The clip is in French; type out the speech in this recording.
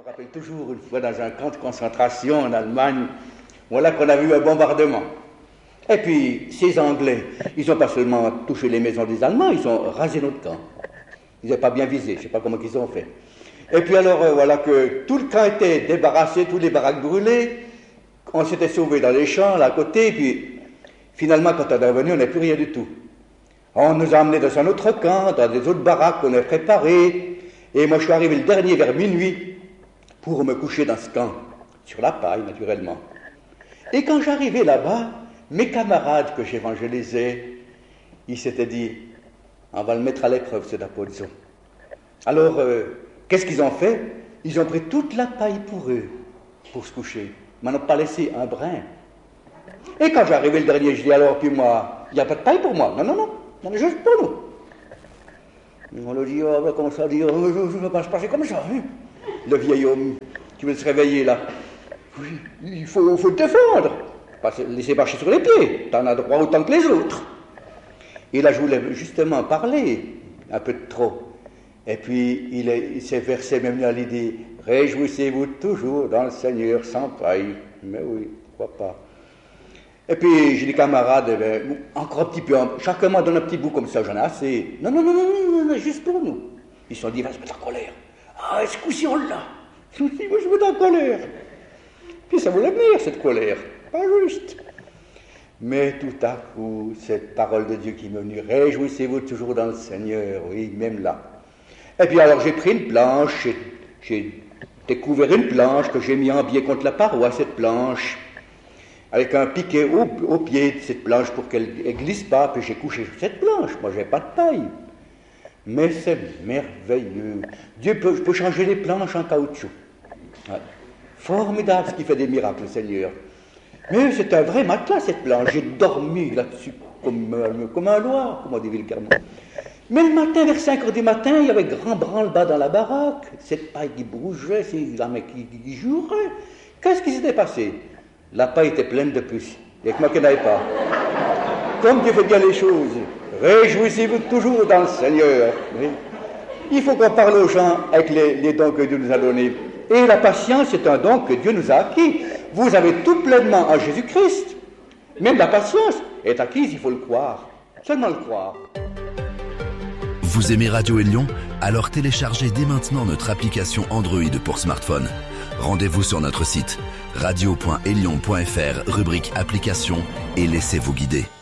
Je me rappelle toujours une fois dans un camp de concentration en Allemagne, voilà qu'on a vu un bombardement. Et puis, ces Anglais, ils n'ont pas seulement touché les maisons des Allemands, ils ont rasé notre camp. Ils n'avaient pas bien visé, je ne sais pas comment ils ont fait. Et puis alors, voilà que tout le camp était débarrassé, tous les baraques brûlées, on s'était sauvés dans les champs, là à côté, et puis finalement, quand on est revenu, on n'a plus rien du tout. On nous a emmenés dans un autre camp, dans des autres baraques qu'on a préparées, et moi je suis arrivé le dernier vers minuit pour me coucher dans ce camp, sur la paille naturellement. Et quand j'arrivais là-bas, mes camarades que j'évangélisais, ils s'étaient dit, on va le mettre à l'épreuve cet Apollon. Alors, qu'est-ce qu'ils ont fait? Ils ont pris toute la paille pour eux, pour se coucher. Ils m'en ont pas laissé un brin. Et quand j'arrivais le dernier, je dis alors, puis moi, il n'y a pas de paille pour moi. Non, on est juste pour nous. On leur dit, oh, ben, comment ça dire, je ne veux pas se passer comme ça. Hein? Le vieil homme qui veut se réveiller là. Oui, il faut te défendre. Pas laisser marcher sur les pieds. Tu en as droit autant que les autres. Et là, je voulais justement parler un peu de trop. Et puis, il s'est versé même dans l'idée, réjouissez-vous toujours dans le Seigneur sans paille. Mais oui, pourquoi pas. Et puis, j'ai des camarades, encore un petit peu, chacun m'a donné un petit bout comme ça, j'en ai assez. Non, juste pour nous. Ils se sont dit, il va se mettre en colère. Ah, est-ce que si on l'a? Je me dis, moi, je me mets en colère. Puis ça voulait venir, cette colère. Pas juste. Mais tout à coup, cette parole de Dieu qui m'est venue, réjouissez-vous toujours dans le Seigneur, oui, même là. Et puis alors, j'ai pris une planche, j'ai découvert une planche que j'ai mis en biais contre la paroi, cette planche, avec un piquet au pied de cette planche pour qu'elle ne glisse pas, puis j'ai couché sur cette planche. Moi, j'ai pas de paille. Mais c'est merveilleux. Dieu peut changer les planches en caoutchouc. Ouais. Formidable ce qui fait des miracles, le Seigneur. Mais c'est un vrai matelas, cette planche. J'ai dormi là-dessus comme un loir, comme on dit vulgairement. Mais le matin, vers 5 heures du matin, il y avait grand branle-bas dans la baraque. Cette paille qui bougeait, la mec qui jurait. Qu'est-ce qui s'était passé? La paille était pleine de puces. Il n'y a que moi qui n'avais pas. Comme Dieu fait bien les choses. Réjouissez-vous toujours dans le Seigneur. Oui. Il faut qu'on parle aux gens avec les dons que Dieu nous a donnés. Et la patience est un don que Dieu nous a acquis. Vous avez tout pleinement en Jésus-Christ. Même la patience est acquise, il faut le croire. Seulement le croire. Vous aimez Radio Élion? Alors téléchargez dès maintenant notre application Android pour smartphone. Rendez-vous sur notre site radio.elion.fr, rubrique application, et laissez-vous guider.